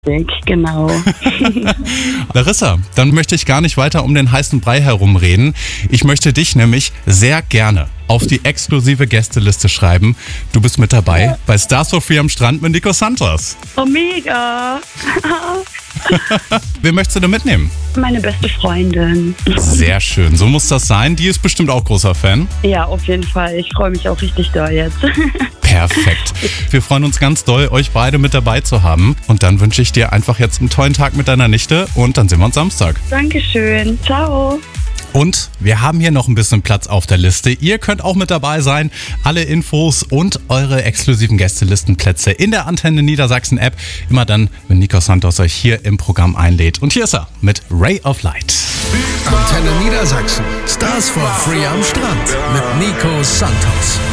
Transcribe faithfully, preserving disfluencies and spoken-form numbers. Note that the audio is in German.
Genau. Larissa, dann möchte ich gar nicht weiter um den heißen Brei herumreden. Ich möchte dich nämlich sehr gerne auf die exklusive Gästeliste schreiben. Du bist mit dabei bei Stars for Free am Strand mit Nico Santos. Oh, mega. Wen möchtest du denn mitnehmen? Meine beste Freundin. Sehr schön, so muss das sein. Die ist bestimmt auch großer Fan. Ja, auf jeden Fall. Ich freue mich auch richtig doll jetzt. Perfekt. Wir freuen uns ganz doll, euch beide mit dabei zu haben. Und dann wünsche ich dir einfach jetzt einen tollen Tag mit deiner Nichte und dann sehen wir uns Samstag. Dankeschön. Ciao. Und wir haben hier noch ein bisschen Platz auf der Liste. Ihr könnt auch mit dabei sein. Alle Infos und eure exklusiven Gästelistenplätze in der Antenne Niedersachsen App. Immer dann, wenn Nico Santos euch hier im Programm einlädt. Und hier ist er mit Ray of Light. Antenne Niedersachsen. Stars for Free am Strand mit Nico Santos.